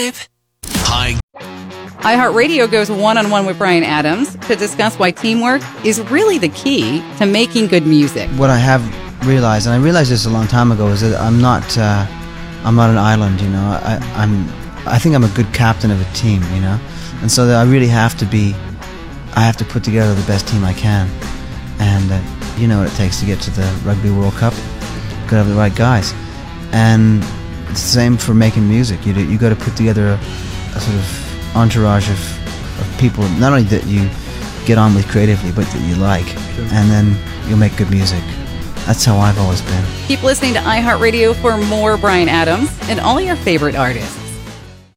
vibe. Hi. iHeartRadio goes one-on-one with Bryan Adams to discuss why teamwork is really the key to making good music. What I have realized, and I realized this a long time ago, is that I'm not an island. You know, I think I'm a good captain of a team. You know, and so that I really have to put together the best team I can, and you know what it takes to get to the Rugby World Cup. Got to have the right guys, and it's the same for making music. You got to put together a sort of entourage of people, not only that you get on with creatively, but that you like, and then you'll make good music. That's how I've always been. Keep listening to iHeartRadio for more Bryan Adams and all your favorite artists.